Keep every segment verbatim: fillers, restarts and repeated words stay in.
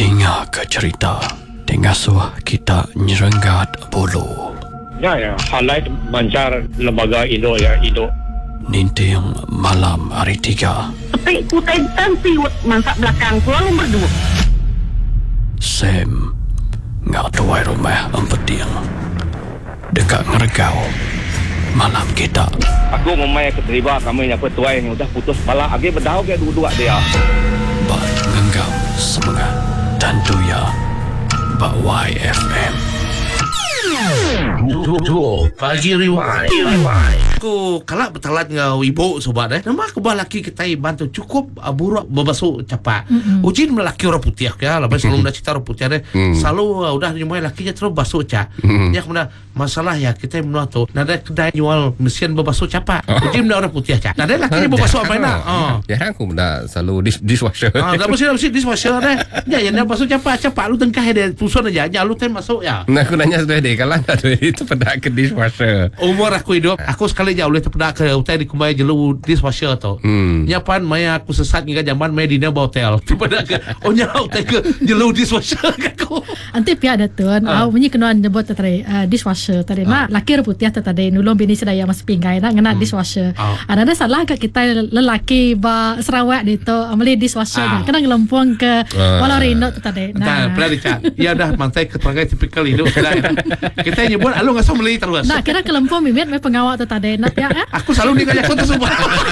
dengar ke cerita dengan suah kita nyerenggat bulu. Ya, ya, highlight mancar lembaga Indo ya, Indo. Ninting malam hari tiga. Tapi kutai tansi masak belakang selalu berdua. Sam ngak tuai rumah empeting dekat ngeregau malam kita. Aku memang keterlibat kami yang petuai yang sudah putus kepala. Agi berdau ke dua-dua dia. Bak ngenggam semangat dan tuya Bak Y F M. Dua pagi riwai. Aku kalak bertalat ngau ibu sobat eh. Nama aku bah laki kita bantu cukup uh, buruk berbasuh cepat. Mm-hmm. Ujin laki orang putih ya. Lepas selalu dah cerita orang putih deh. Mm. Selalu uh, udah nyumai lakinya terus basuh cak. Mm. Ya kemudian masalah ya kita menua tu. Nada kedai jual mesin berbasuh cepat. Ujin dah orang putih cak. Nada lakinya berbasuh apa nak? Oh. Ya aku dah selalu dis- dishwasher. Ah, dah mesti mesti dishwasher deh. Ya yang dah basuh cepat cepat lu tengkah dia tusun aja. Ya lu tem masuk ya. Nah aku nanya sudah deh kalau ada itu pada ke dishwasher. Umur aku hidup, aku sekali jauh boleh terpedak ke hotel di kumai jelu dishwasher tu. Hmm. Nyapan maya aku sesat hingga zaman maya dina hotel. Terpedak ke oh nya hotel ke jelu dishwasher aku. Anti pihak datun, Ah. au bunyi kenuan nyebut tadi uh, dishwasher tadi Ah. mak laki putih tadi nulung bini sedaya mas pinggai nak ngena hmm. dishwasher. Ah. Ada salah ke kita lelaki ba Sarawak di tu amli dishwasher Ah. nak kena ngelempung ke Ah. walau rino tu tadi. Nah, pernah dicat. Ya dah mantai keterangan tipikal hidup kita. Kita nyebut alu ngasau beli terus. Nak kira kelempung mimit mai pengawak tu tadi nak ya. eh? Aku selalu nikah aku tu semua.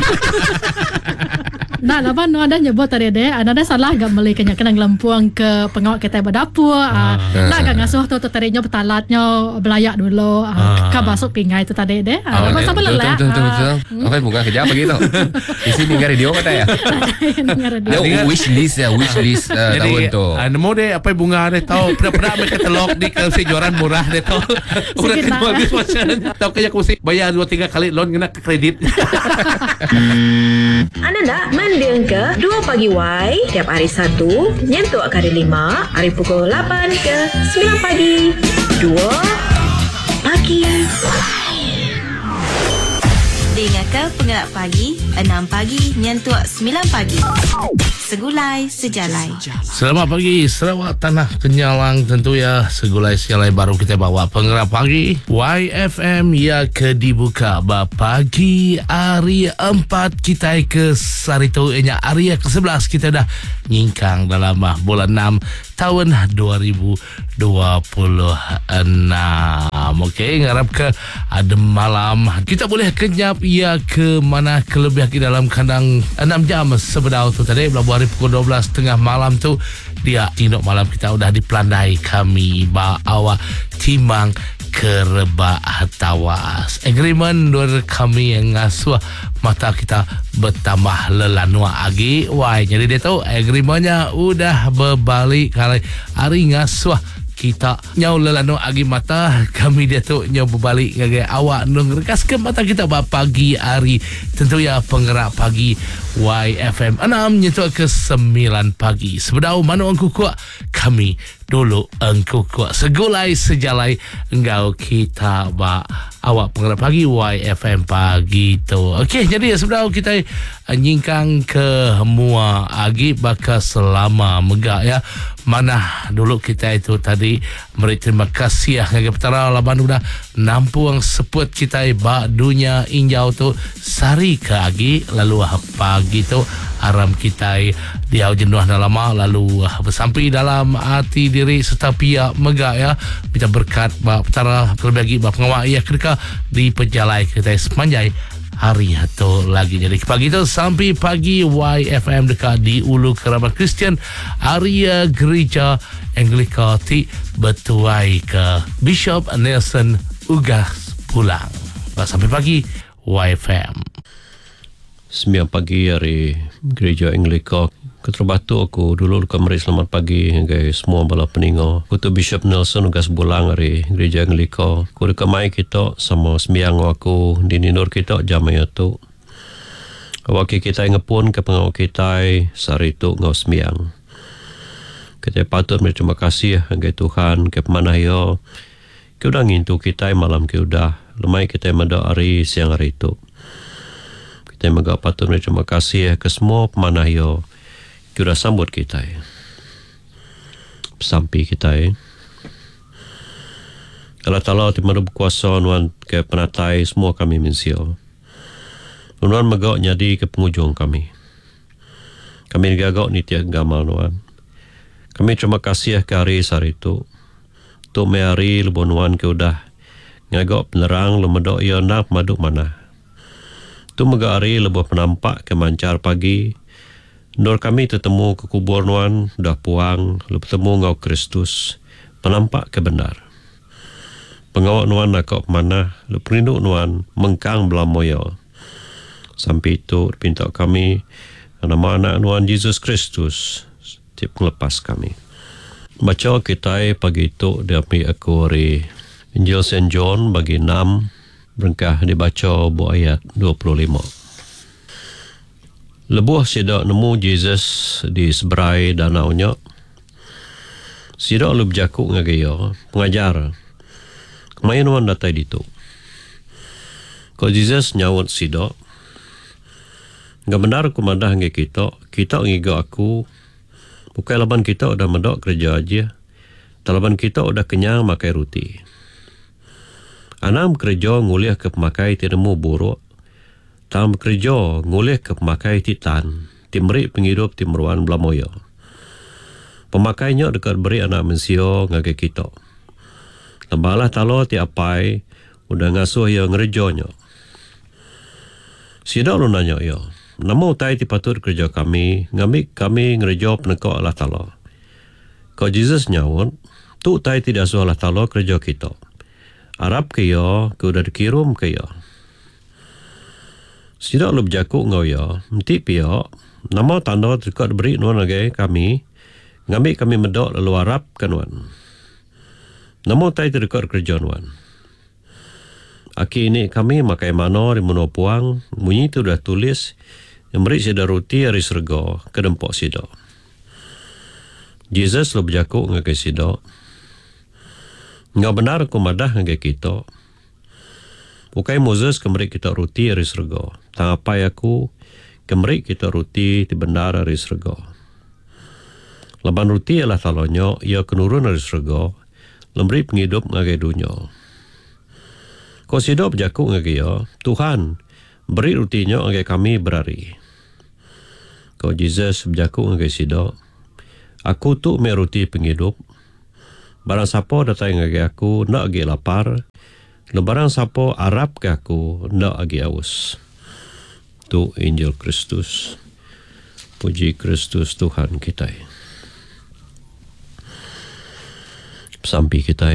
Nah, laban nu ada nyebut tadi deh, ada salah gak beli kena kena ngelempung ke pengawak kita berdapur. Ah. Nak gak ngasuh tu tu tadinya betalatnya belayak dulu. Ah. Ka masuk pingai tu tadi deh. Ah, masa belelak. Betul betul betul. Apa bunga kerja apa gitu? Di sini dengar radio kata ya. Dia wish list ya, wish list uh, tahun tu. Jadi, nemu deh apa bunga deh tahu pernah-pernah mereka telok di ke sejoran murah deh tahu. Udah kejual dishwasher. Tahu kayak aku mesti bayar dua tiga kali loan kena ke kredit. Anda nak mendiang ke dua pagi Y tiap hari Sabtu nyentuk kali lima hari pukul lapan ke sembilan pagi. Dua pagi. Dengarkan Pengerak Pagi enam pagi nyentuk sembilan pagi. Segulai Sejalai. Selamat pagi Sarawak Tanah Kenyalang. Tentu ya segulai sejalai baru kita bawa Pengerak Pagi Y F M ya ke dibuka ba pagi hari empat kita ke hari tu nya hari ke sebelas kita dah nyingkang dalam bulan enam tahun dua ribu dua puluh enam. Okey, ngarap ke ada malam kita boleh kenyap ya ke mana kelebih di dalam kandang enam jam sebedau tu tadi belah hari pukul dua belas tengah malam tu dia tinduk malam kita udah dipelandai kami ba awak timang kerebak tawas agreement dua kami yang ngasuh mata kita bertambah lelanua agi why jadi dia tahu agreementnya udah berbalik kali hari ngasuh kita nyau lelano agi mata kami dia tu nyau berbalik ngagai awak nung rekas ke mata kita ba pagi hari tentu ya Pengerak Pagi Y F M enam nyentuh ke sembilan pagi sebedau manu angku kuat kami dulu angku kuat segulai sejalai engkau kita ba awak Pengerak Pagi Y F M pagi tu. Okey, jadi sebedau kita nyingkang ke mua agi baka selama megak ya mana dulu kita itu tadi beri terima kasih ya ngagai petara laban udah nampung seput kita ba dunia injau tu sari ke agi lalu pagi tu aram kita dia jenuh lama lalu bersampai dalam hati diri serta pihak megak ya kita berkat ba petara terlebih lagi ba pengawal ya ketika di pejalai kita sepanjang hari atau lagi. Jadi pagi itu sampai pagi Y F M dekat di Ulu Kerabat Kristian area gereja Anglika ti bertuai ke Bishop Nelson Ugas pulang. Sampai pagi Y F M. Sembilan pagi hari gereja Anglika Keterbatu aku dulu dekat mari selamat pagi guys semua bala peningo. Aku tu Bishop Nelson ugas bulang hari gereja Anglika. Aku dekat mai kita sama sembiang aku di ninur kita jamai tu. Awak kita ngepun ke pengawal kita sari tu ngau sembiang. Kita patut berterima kasih kepada Tuhan ke mana yo. Ke udah ngintu kita malam ke udah lemai kita mada hari siang hari tu. Kita maga patut berterima kasih ke semua pemanah yo. Kita sambut kita. Sampai kita eh. Allah Ta'ala ti madu berkuasa nuan ke penatai semua kami mensio. Nuan megak nyadi ke penghujung kami. Kami gagak ni tiak gamal nuan. Kami terima kasih ke hari sehari itu. Tu me hari lebu nuan ke udah ngagak penerang lemedok ia nak maduk mana. Tu megak hari lebu penampak ke mancar pagi. Nur kami tertemu ke kubur nuan dah puang lebu temu ngau Kristus penampak kebenar. Pengawak nuan nak kau mana lebu perinduk nuan mengkang belam moyo. Sampai itu pinta kami nama anak nuan Yesus Kristus tip melepas kami. Baca kita pagi itu diapi aku dari Injil Saint John bagi enam berengkah dibaca bu ayat dua puluh lima. Lebuh sidak nemu Jesus di seberai danaunya. Sidak lu berjakuk ngagaya pengajar. Kemayan wan datai ditu. Ko Jesus nyawat sidak. Enggak benar aku madah nge kita, kita ngiga aku. Bukai laban kita udah medok kerja aja. Talaban kita udah kenyang makai roti. Anam kerja nguliah ke pemakai tinemu buruk. Tam kerja ngulih ke pemakai titan, timri penghidup timruan belamoyo. Pemakainya dekat beri anak mensio ngage kita. Lembalah talo ti apai udah ngasuh ya ngerejonyo. Sidak lu nanya ya, namo tai ti patut kerja kami, ngamik kami ngerejo penekok Allah talo. Kau Jesus nyawon, tu tai tidak suh Allah talo kerja kita. Arab ke ya, ke udah dikirim ke ya. Sidak lu berjakuk ngau ya, menti pihak, nama tanda dekat beri nuan lagi kami, ngambil kami medok lalu Arab kan nuan. Nama tai terdekat kerja nuan. Aki ini kami makai mano di mano puang, bunyi tu dah tulis, yang beri sida roti hari serga, ke dempok sidak. Jesus lu berjakuk ngakai sidak. Ngau benar aku madah ngakai kita. Bukai Moses kembali kita roti hari serga. Tang apa aku kembali kita roti di benar hari serga. Laban roti ialah talonyo ia kenurun hari serga. Lemberi penghidup ngagai dunia. Kau sidop jakuk ngagai ya, Tuhan beri rotinya ngagai kami berari. Kau Jesus berjakuk ngagai sidop. Aku tu me roti penghidup. Barang siapa datang ngagai aku nak agi lapar. Lebarang siapa Arab ke aku nak agi aus. Tu Injil Kristus. Puji Kristus Tuhan kita. Sampai kita.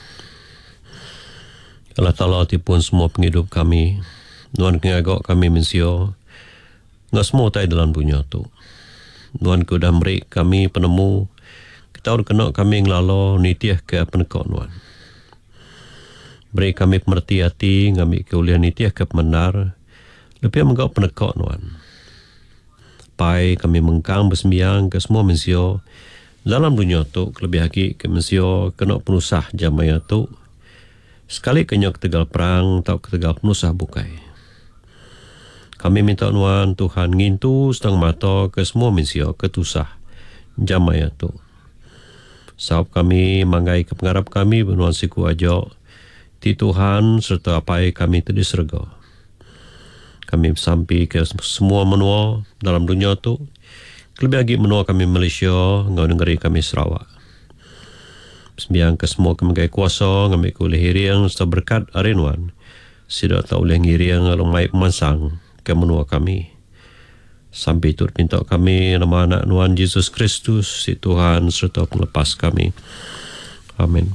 Allah Ta'ala tipun semua penghidup kami. Nuan ngagak kami mensio. Nggak semua tai dalam dunia tu. Nuan ku dah beri kami penemu. Kita udah kena kami ngelalo nitiah ke penekok nuan. Beri kami pemerti hati, ngambil keulian nitiah ke pemenar, lebih menggau penekok nuan. Pai kami mengkang bersembiang ke semua mensio, dalam dunia tu, lebih lagi ke mensio kena penusah jamaya tu, sekali kenyok tegal perang, tau ketegal penusah bukai. Kami minta nuan Tuhan ngintu setang mata ke semua mensio ketusah jamaya tu. Sebab kami manggai ke pengarap kami benuan siku ajo, ti Tuhan serta apa kami tadi serga. Kami sampai ke semua menua dalam dunia tu. Lebih lagi menua kami Malaysia, ngau negeri kami Sarawak. Sembiang ke semua kami gaya kuasa, ngambil ke oleh hiriang serta berkat arinuan. Sidak tak oleh hiriang lalu mai pemansang ke menua kami. Sampai itu pinta kami nama anak nuan Yesus Kristus, si Tuhan serta pelepas kami. Amin.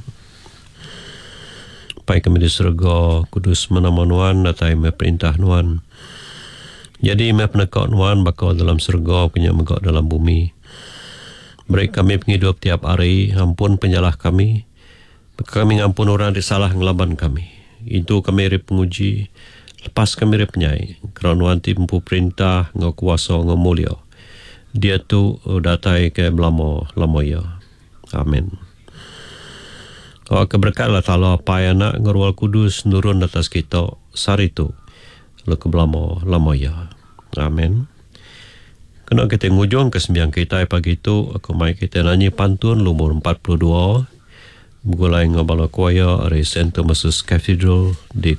Pai kami di surga, kudus menama nuan, datai me perintah nuan. Jadi me penekak nuan bakal dalam surga, punya megak dalam bumi. Beri kami penghidup tiap hari, ampun penyalah kami. Kami ngampun orang disalah ngelaban kami. Itu kami ri penguji, lepas kami ri penyai. Kerana nuan timpu perintah, ngau kuasa, ngau mulia. Dia tu datai ke belamo, lamo ya. Amin. Oh, keberkat Allah Ta'ala apa yang nak ngerual kudus nurun atas kita sari itu. Lalu ke belamo lama ya. Amin. Kena kita ngujung ke sembiang kita pagi itu, aku mai kita nyanyi pantun lumur empat puluh dua. Begulai ngabala kuaya dari Saint Thomas Cathedral di